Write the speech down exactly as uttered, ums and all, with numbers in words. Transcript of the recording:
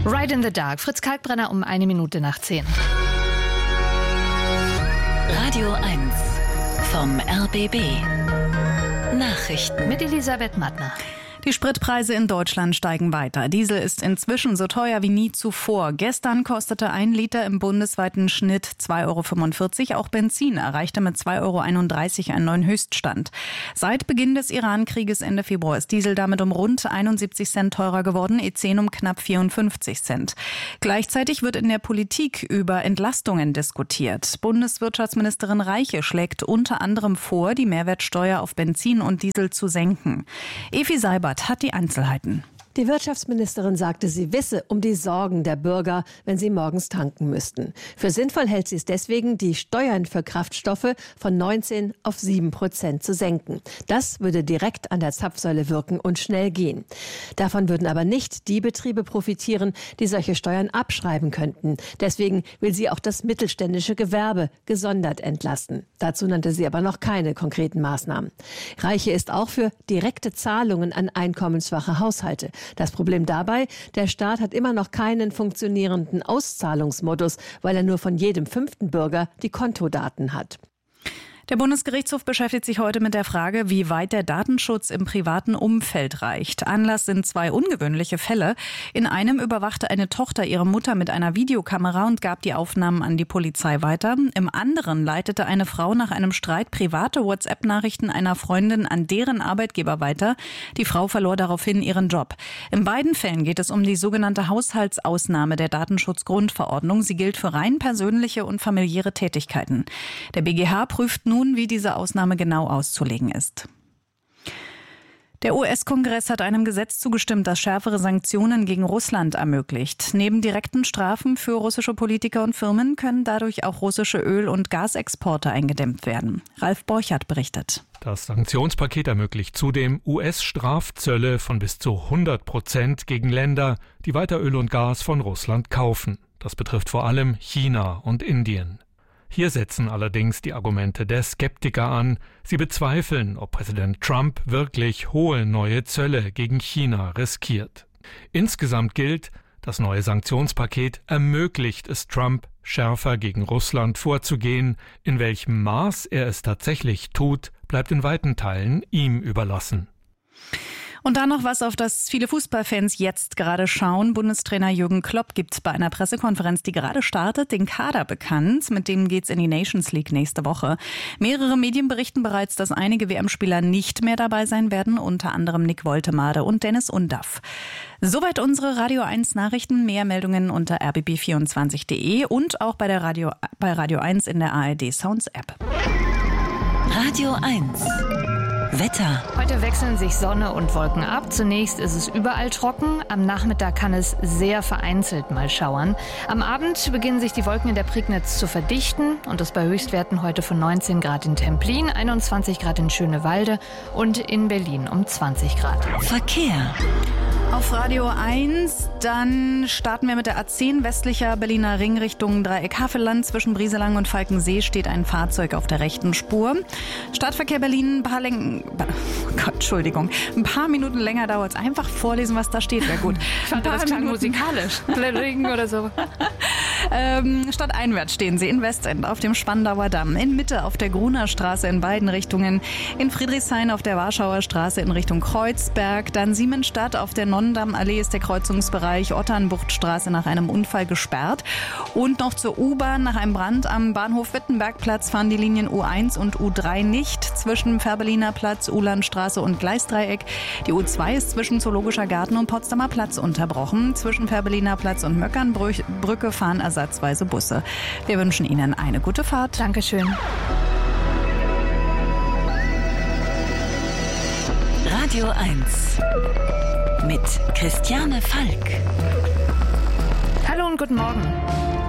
Right in the Dark. Fritz Kalkbrenner um eine Minute nach zehn. Radio eins vom R B B. Nachrichten mit Elisabeth Mattner. Die Spritpreise in Deutschland steigen weiter. Diesel ist inzwischen so teuer wie nie zuvor. Gestern kostete ein Liter im bundesweiten Schnitt zwei Euro fünfundvierzig. Auch Benzin erreichte mit zwei Euro einunddreißig einen neuen Höchststand. Seit Beginn des Iran-Krieges Ende Februar ist Diesel damit um rund einundsiebzig Cent teurer geworden, E zehn um knapp vierundfünfzig Cent. Gleichzeitig wird in der Politik über Entlastungen diskutiert. Bundeswirtschaftsministerin Reiche schlägt unter anderem vor, die Mehrwertsteuer auf Benzin und Diesel zu senken. Evi Seibert hat die Einzelheiten. Die Wirtschaftsministerin sagte, sie wisse um die Sorgen der Bürger, wenn sie morgens tanken müssten. Für sinnvoll hält sie es deswegen, die Steuern für Kraftstoffe von neunzehn auf sieben Prozent zu senken. Das würde direkt an der Zapfsäule wirken und schnell gehen. Davon würden aber nicht die Betriebe profitieren, die solche Steuern abschreiben könnten. Deswegen will sie auch das mittelständische Gewerbe gesondert entlasten. Dazu nannte sie aber noch keine konkreten Maßnahmen. Reiche ist auch für direkte Zahlungen an einkommensschwache Haushalte. Das Problem dabei, der Staat hat immer noch keinen funktionierenden Auszahlungsmodus, weil er nur von jedem fünften Bürger die Kontodaten hat. Der Bundesgerichtshof beschäftigt sich heute mit der Frage, wie weit der Datenschutz im privaten Umfeld reicht. Anlass sind zwei ungewöhnliche Fälle. In einem überwachte eine Tochter ihre Mutter mit einer Videokamera und gab die Aufnahmen an die Polizei weiter. Im anderen leitete eine Frau nach einem Streit private WhatsApp-Nachrichten einer Freundin an deren Arbeitgeber weiter. Die Frau verlor daraufhin ihren Job. In beiden Fällen geht es um die sogenannte Haushaltsausnahme der Datenschutzgrundverordnung. Sie gilt für rein persönliche und familiäre Tätigkeiten. Der B G H prüft nun, wie diese Ausnahme genau auszulegen ist. Der U S-Kongress hat einem Gesetz zugestimmt, das schärfere Sanktionen gegen Russland ermöglicht. Neben direkten Strafen für russische Politiker und Firmen können dadurch auch russische Öl- und Gasexporte eingedämmt werden. Ralf Borchardt berichtet. Das Sanktionspaket ermöglicht zudem U S-Strafzölle von bis zu hundert Prozent gegen Länder, die weiter Öl und Gas von Russland kaufen. Das betrifft vor allem China und Indien. Hier setzen allerdings die Argumente der Skeptiker an. Sie bezweifeln, ob Präsident Trump wirklich hohe neue Zölle gegen China riskiert. Insgesamt gilt, das neue Sanktionspaket ermöglicht es Trump, schärfer gegen Russland vorzugehen. In welchem Maß er es tatsächlich tut, bleibt in weiten Teilen ihm überlassen. Und dann noch was, auf das viele Fußballfans jetzt gerade schauen. Bundestrainer Jürgen Klopp gibt bei einer Pressekonferenz, die gerade startet, den Kader bekannt. Mit dem geht's in die Nations League nächste Woche. Mehrere Medien berichten bereits, dass einige W M-Spieler nicht mehr dabei sein werden, unter anderem Nick Woltemade und Dennis Undaff. Soweit unsere Radio eins Nachrichten. Mehr Meldungen unter r b b vierundzwanzig punkt d e und auch bei der Radio, bei Radio eins in der A R D Sounds App. Radio eins Wetter. Heute wechseln sich Sonne und Wolken ab. Zunächst ist es überall trocken. Am Nachmittag kann es sehr vereinzelt mal schauern. Am Abend beginnen sich die Wolken in der Prignitz zu verdichten. Und das bei Höchstwerten heute von neunzehn Grad in Templin, einundzwanzig Grad in Schönewalde und in Berlin um zwanzig Grad. Verkehr. Auf Radio eins, dann starten wir mit der A zehn westlicher Berliner Ring Richtung Dreieck-Havelland. Zwischen Brieselang und Falkensee steht ein Fahrzeug auf der rechten Spur. Stadtverkehr Berlin, ein paar, Läng- oh Gott, Entschuldigung, ein paar Minuten länger dauert es. Einfach vorlesen, was da steht, wäre gut. Ich fand, das klang musikalisch. Ring oder so. Ähm, stadteinwärts stehen sie in Westend auf dem Spandauer Damm, in Mitte auf der Gruner Straße in beiden Richtungen, in Friedrichshain auf der Warschauer Straße in Richtung Kreuzberg, dann Siemensstadt auf der Nonnendammallee ist der Kreuzungsbereich Otternbuchtstraße nach einem Unfall gesperrt und noch zur U-Bahn nach einem Brand am Bahnhof Wittenbergplatz fahren die Linien U eins und U drei nicht zwischen Fährberliner Platz, Uhlandstraße und Gleisdreieck. Die U zwei ist zwischen Zoologischer Garten und Potsdamer Platz unterbrochen. Zwischen Fährberliner Platz und Möckernbrücke fahren ersatzweise Busse. Wir wünschen Ihnen eine gute Fahrt. Dankeschön. Radio eins mit Christiane Falk. Hallo und guten Morgen.